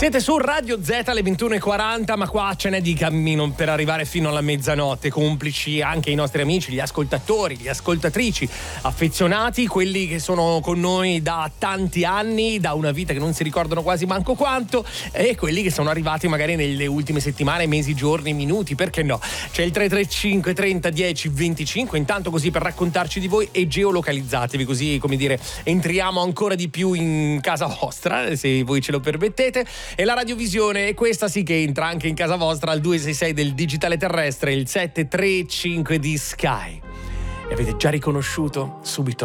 Siete su Radio Z alle 21:40, ma qua ce n'è di cammino per arrivare fino alla mezzanotte, complici anche i nostri amici, gli ascoltatori, le ascoltatrici, affezionati, quelli che sono con noi da tanti anni, da una vita che non si ricordano quasi manco quanto, e quelli che sono arrivati magari nelle ultime settimane, mesi, giorni, minuti, perché no? C'è il 335 30 10 25, intanto così per raccontarci di voi e geolocalizzatevi, così come dire entriamo ancora di più in casa vostra, se voi ce lo permettete. E la radiovisione è questa, sì, che entra anche in casa vostra al 266 del digitale terrestre, il 735 di Sky. E avete già riconosciuto subito